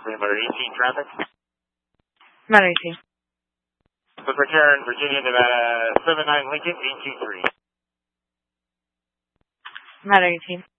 Matter 18 traffic. Matter 18. With return, Virginia, Nevada, 79 Lincoln, 823. Matter 18.